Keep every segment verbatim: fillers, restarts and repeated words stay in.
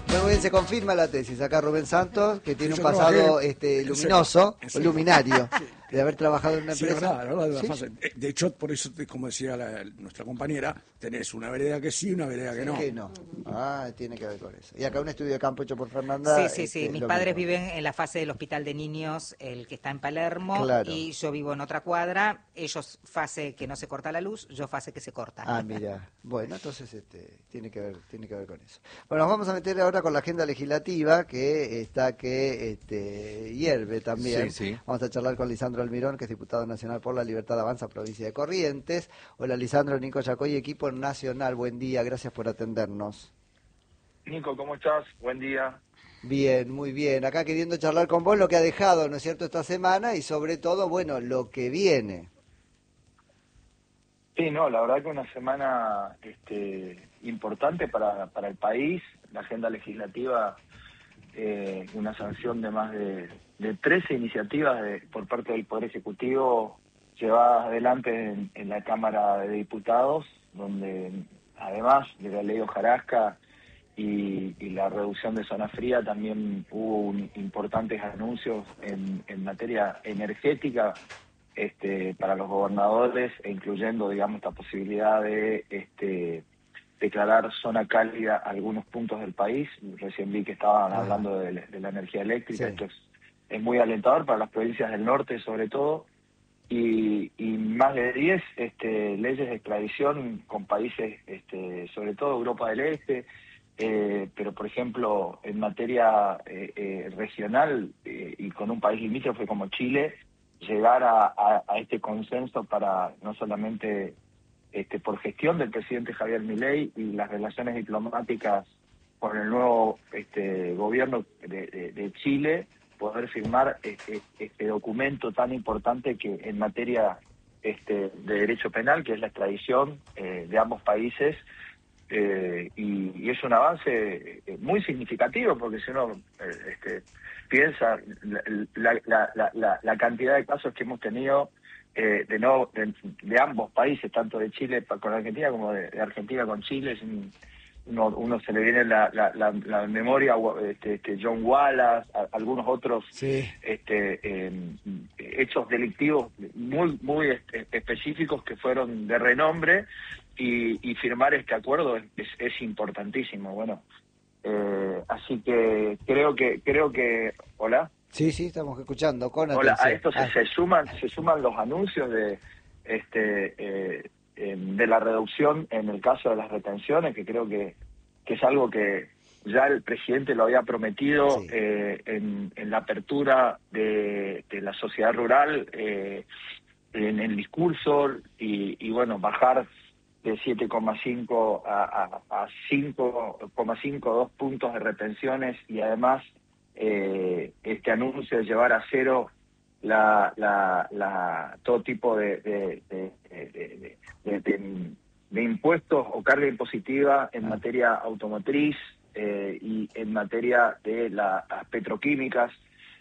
Bueno, muy bien, se confirma la tesis. Acá Rubén Santos, que tiene Sí, un yo pasado trabajé este, en luminoso, seco, o luminario, de haber trabajado en una Sí, empresa. verdad, verdad, de, la ¿Sí? fase. De hecho, por eso, te- como decía la- nuestra compañera, tenés una vereda que sí y una vereda que no. Que no. Ah, tiene que ver con eso. Y acá un estudio de campo hecho por Fernanda. Sí, sí, sí. Este, Mis lo padres mismo. viven en la fase del hospital de niños, el que está en Palermo, Claro. y yo vivo en otra cuadra. Ellos fase que no se corta la luz, yo fase que se corta. Ah, mira. Bueno, entonces este, tiene que ver, tiene que ver con eso. Bueno, nos vamos a meter ahora con la agenda legislativa que está que este, hierve también. Sí, sí. Vamos a charlar con Lisandro Almirón, que es diputado nacional por la Libertad Avanza, provincia de Corrientes. Hola, Lisandro, Nico Yacoy, equipo nacional. Buen día, gracias por atendernos. Nico, ¿cómo estás? Buen día. Bien, muy bien. Acá queriendo charlar con vos lo que ha dejado, ¿no es cierto?, esta semana y sobre todo, bueno, lo que viene. Sí, no, la verdad que una semana este, importante para, para el país. La agenda legislativa, eh, una sanción de más de, de trece iniciativas de, por parte del Poder Ejecutivo llevadas adelante en, en la Cámara de Diputados, donde además de la ley Hojarasca y, y la reducción de zona fría, también hubo un, importantes anuncios en, en materia energética este, para los gobernadores, e incluyendo, digamos, esta posibilidad de este, declarar zona cálida algunos puntos del país. Recién vi que estaban Ah. hablando de, de la energía eléctrica. Sí. Esto es, es muy alentador para las provincias del norte, sobre todo. Y, y más de diez este, leyes de extradición con países, este, sobre todo Europa del Este, eh, pero por ejemplo en materia eh, eh, regional eh, y con un país limítrofe como Chile, llegar a, a, a este consenso para no solamente este, por gestión del presidente Javier Milei y las relaciones diplomáticas con el nuevo este, gobierno de, de, de Chile, poder firmar este, este documento tan importante que en materia este, de derecho penal, que es la extradición eh, de ambos países, eh, y, y es un avance eh, muy significativo, porque si uno eh, este, piensa la, la, la, la, la cantidad de casos que hemos tenido eh, de, no, de, de ambos países, tanto de Chile con Argentina como de, de Argentina con Chile, es un, Uno, uno se le viene la, la, la, la memoria este, este John Wallace, a, algunos otros Sí. este, eh, hechos delictivos muy muy este, específicos que fueron de renombre, y, y firmar este acuerdo es, es, es importantísimo. Bueno, eh, así que creo que creo que hola Sí, sí, estamos escuchando con hola atención. a esto se, Ah. se suman se suman los anuncios de este eh, de la reducción en el caso de las retenciones, que creo que, que es algo que ya el presidente lo había prometido. Sí. eh, en, en la apertura de, de la sociedad rural, eh, en el discurso, y, y bueno, bajar de siete coma cinco a, a, a cinco coma cinco, dos puntos de retenciones, y además eh, este anuncio de llevar a cero La, la, la, todo tipo de, de, de, de, de, de, de impuestos o carga impositiva en Ah. materia automotriz eh, y en materia de la, las petroquímicas,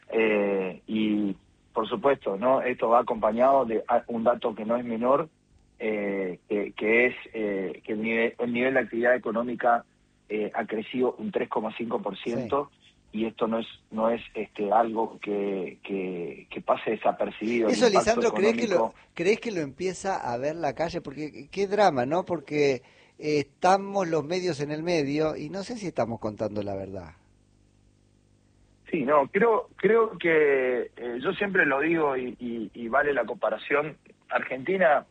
eh, y por supuesto, no, esto va acompañado de un dato que no es menor, eh, que, que es eh, que el nivel, el nivel de actividad económica eh, ha crecido un tres coma cinco por ciento. Sí. Y esto no es no es este algo que, que, que pase desapercibido. Eso, Lisandro, ¿crees que, lo, ¿crees que lo empieza a ver la calle? Porque qué drama, ¿no? Porque eh, estamos los medios en el medio y no sé si estamos contando la verdad. Sí, no, creo creo que eh, yo siempre lo digo y, y, y vale la comparación. Argentina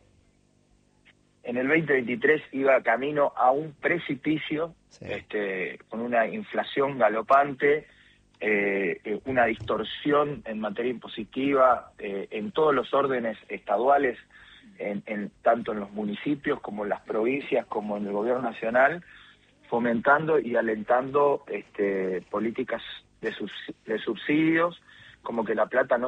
en el veinte veintitrés iba camino a un precipicio, sí. este, con una inflación galopante, eh, una distorsión en materia impositiva, eh, en todos los órdenes estaduales, en, en, tanto en los municipios como en las provincias, como en el gobierno nacional, fomentando y alentando este, políticas de, subs de subsidios, como que la plata no